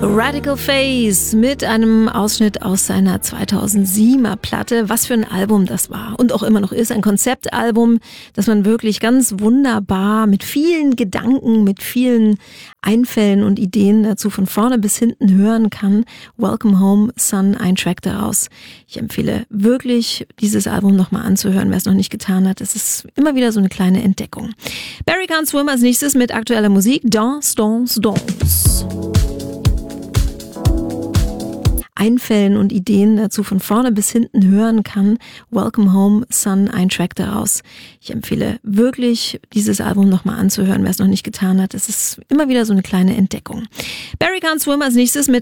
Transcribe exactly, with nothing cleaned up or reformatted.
Radical Face mit einem Ausschnitt aus seiner zweitausendsiebener Platte. Was für ein Album das war und auch immer noch ist. Ein Konzeptalbum, das man wirklich ganz wunderbar mit vielen Gedanken, mit vielen Einfällen und Ideen dazu von vorne bis hinten hören kann. Welcome Home, Son, ein Track daraus. Ich empfehle wirklich, dieses Album nochmal anzuhören, wer es noch nicht getan hat. Es ist immer wieder so eine kleine Entdeckung. Barry Can't Swim als nächstes mit aktueller Musik. Dance, Dance, Dance. Einfällen und Ideen dazu von vorne bis hinten hören kann. Welcome Home, Son, ein Track daraus. Ich empfehle wirklich, dieses Album nochmal anzuhören, wer es noch nicht getan hat. Es ist immer wieder so eine kleine Entdeckung. Barry Can't Swim als nächstes mit